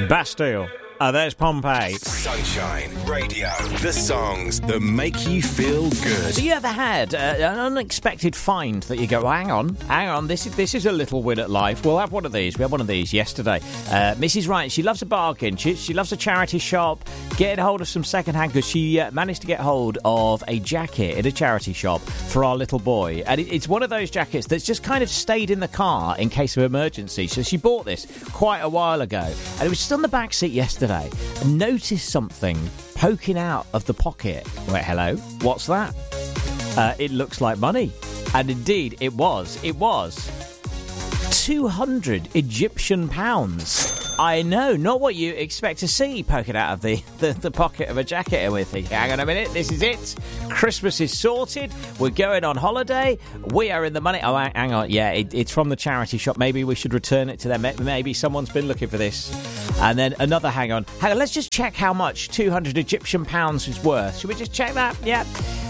Bastille. There's Pompeii. Sunshine Radio. The songs that make you feel good. Have you ever had an unexpected find that you go, hang on, this is a little win at life. We'll have one of these. We had one of these yesterday. Mrs. Wright, she loves a bargain. She loves a charity shop, getting hold of some second-hand goods. She managed to get hold of a jacket in a charity shop for our little boy. And it's one of those jackets that's just kind of stayed in the car in case of emergency. So she bought this quite a while ago. And it was just on the back seat yesterday. Noticed something poking out of the pocket. Wait, hello? What's that? It looks like money. And indeed, it was. It was 200 Egyptian pounds. I know, not what you expect to see poking out of the pocket of a jacket. And we're thinking, hang on a minute, this is it. Christmas is sorted. We're going on holiday. We are in the money. Oh, hang on. Yeah, it's from the charity shop. Maybe we should return it to them. Maybe someone's been looking for this. And then another, hang on. Let's just check how much 200 Egyptian pounds is worth. Should we just check that? Yeah.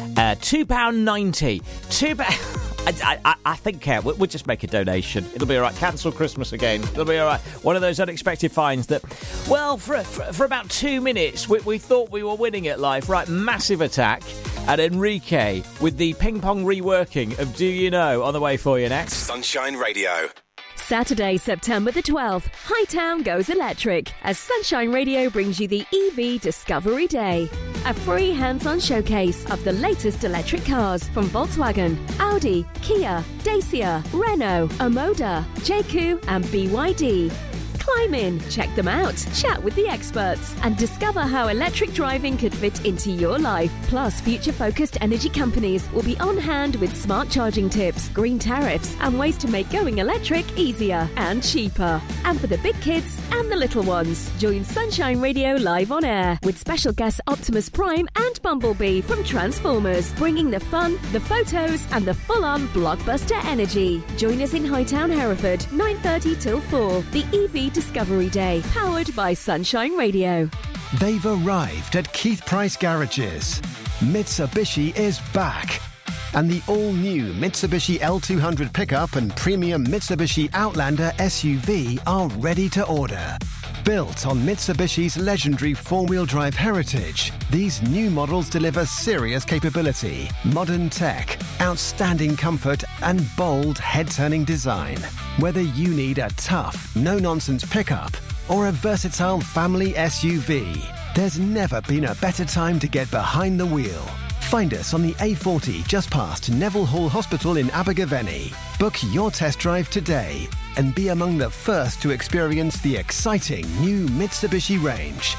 £2.90. £2. I think we'll just make a donation. It'll be all right. Cancel Christmas again. It'll be all right. One of those unexpected finds that, well, for about 2 minutes, we thought we were winning at life. Right, massive attack. And Enrique with the ping-pong reworking of Do You Know on the way for you next. Sunshine Radio. Saturday, September the 12th, Hightown goes electric as Sunshine Radio brings you the EV Discovery Day. A free hands-on showcase of the latest electric cars from Volkswagen, Audi, Kia, Dacia, Renault, Omoda, JQ and BYD. Climb in, check them out, chat with the experts and discover how electric driving could fit into your life. Plus, future-focused energy companies will be on hand with smart charging tips, green tariffs and ways to make going electric easier and cheaper. And for the big kids and the little ones, join Sunshine Radio live on air with special guests Optimus Prime and Bumblebee from Transformers, bringing the fun, the photos and the full-on blockbuster energy. Join us in Hightown, Hereford, 9:30 till 4, the EV Discovery Day, powered by Sunshine Radio. They've arrived at Keith Price Garages. Mitsubishi is back. And the all-new Mitsubishi L200 pickup and premium Mitsubishi Outlander SUV are ready to order. Built on Mitsubishi's legendary four-wheel drive heritage, these new models deliver serious capability, modern tech, outstanding comfort, and bold head-turning design. Whether you need a tough, no-nonsense pickup or a versatile family SUV, there's never been a better time to get behind the wheel. Find us on the A40 just past Neville Hall Hospital in Abergavenny. Book your test drive today and be among the first to experience the exciting new Mitsubishi range.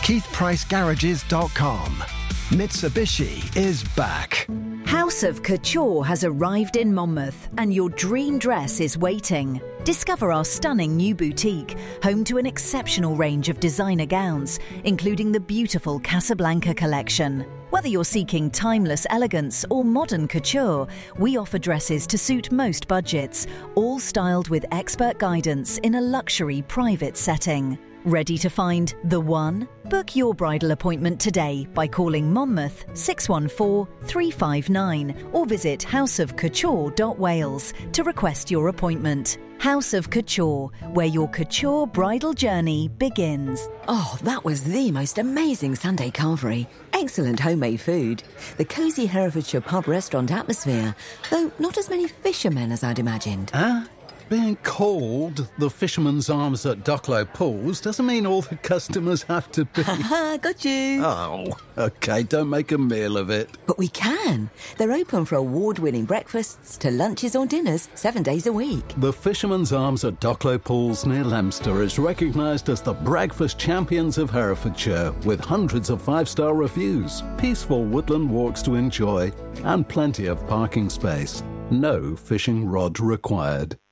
KeithPriceGarages.com. Mitsubishi is back. House of Couture has arrived in Monmouth and your dream dress is waiting. Discover our stunning new boutique, home to an exceptional range of designer gowns, including the beautiful Casablanca collection. Whether you're seeking timeless elegance or modern couture, we offer dresses to suit most budgets, all styled with expert guidance in a luxury private setting. Ready to find the one? Book your bridal appointment today by calling Monmouth 614 359 or visit houseofcouture.wales to request your appointment. House of Couture, where your couture bridal journey begins. Oh, that was the most amazing Sunday carvery. Excellent homemade food. The cosy Herefordshire pub restaurant atmosphere, though not as many fishermen as I'd imagined. Huh? Being called the Fisherman's Arms at Ducklow Pools doesn't mean all the customers have to be... Ha, got you. Oh, OK, don't make a meal of it. But we can. They're open for award-winning breakfasts to lunches or dinners 7 days a week. The Fisherman's Arms at Ducklow Pools near Leominster is recognised as the breakfast champions of Herefordshire, with hundreds of five-star reviews, peaceful woodland walks to enjoy, and plenty of parking space. No fishing rod required.